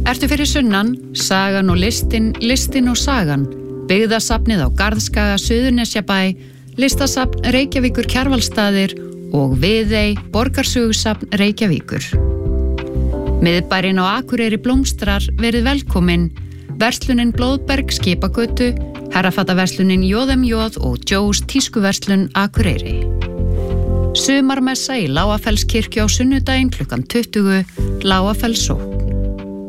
Ertu fyrir sunnan, sagan og listin, listin og sagan, byggðasafnið á Garðskaga, Suðurnesjabæ, listasafn Reykjavíkur Kjarvalsstaðir og Viðey, borgarsögusafn Reykjavíkur. Miðbærinn á Akureyri blómstrar, verið velkomin, verslunin Blóðberg Skipagötu, herrafataverslunin JMJ og Joe's tískuverslun Akureyri. Sumarmessa í Lágafellskirkju á sunnudaginn klukkan 20, Lágafellssókn.